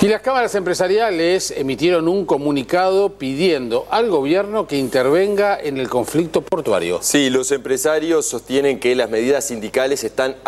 Y las cámaras empresariales emitieron un comunicado pidiendo al gobierno que intervenga en el conflicto portuario. Sí, los empresarios sostienen que las medidas sindicales están